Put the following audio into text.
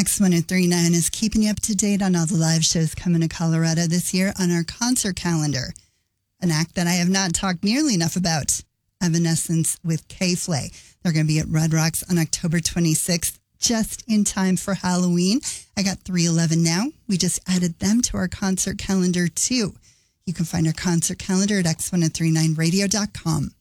X1039 is keeping you up to date on all the live shows coming to Colorado this year on our concert calendar. An act that I have not talked nearly enough about, Evanescence with K-Flay. They're going to be at Red Rocks on October 26th, just in time for Halloween. I got 311 now. We just added them to our concert calendar too. You can find our concert calendar at x1039radio.com.